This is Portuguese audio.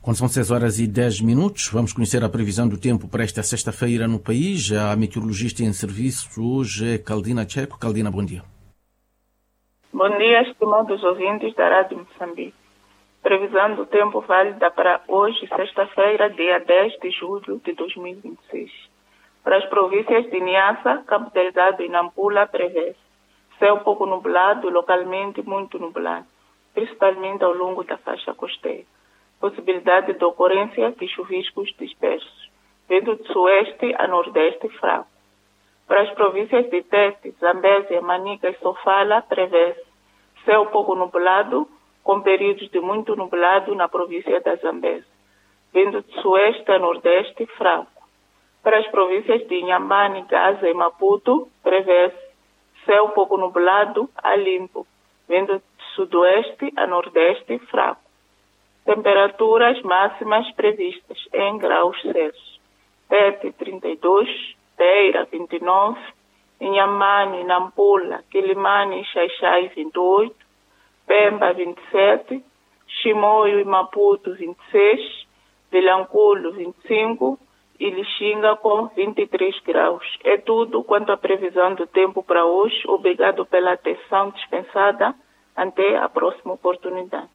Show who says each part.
Speaker 1: Quando são 6h10, vamos conhecer a previsão do tempo para esta sexta-feira no país. A meteorologista em serviço hoje é Caldina Checo. Caldina, bom dia.
Speaker 2: Bom dia, estimados ouvintes da Rádio Moçambique. Previsão do tempo válida para hoje, sexta-feira, dia 10 de julho de 2026. Para as províncias de Niassa, Cabo Delgado e Nampula, prevê céu pouco nublado, localmente muito nublado, principalmente ao longo da faixa costeira. Possibilidade de ocorrência de chuviscos dispersos, vento de sueste a nordeste fraco. Para as províncias de Tete, Zambésia, Manica e Sofala, prevê céu pouco nublado, com períodos de muito nublado na província da Zambésia, vento de sueste a nordeste fraco. Para as províncias de Inhambane, Gaza e Maputo, prevê céu pouco nublado a limpo, vento de sudoeste a nordeste fraco. Temperaturas máximas previstas em graus Celsius. Tete 32, Beira 29, Inhambane, Nampula, Quilimane e Xai-Xai 28, Pemba 27, Chimoio e Maputo 26, Vilanculo 25 e Lixinga com 23 graus. É tudo quanto à previsão do tempo para hoje. Obrigado pela atenção dispensada. Até a próxima oportunidade.